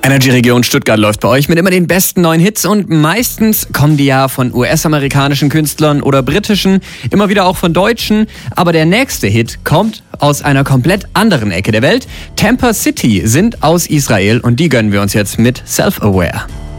Energy Region Stuttgart läuft bei euch mit immer den besten neuen Hits und meistens kommen die ja von US-amerikanischen Künstlern oder britischen, immer wieder auch von deutschen. Aber der nächste Hit kommt aus einer komplett anderen Ecke der Welt. Tampa City sind aus Israel und die gönnen wir uns jetzt mit Self-Aware.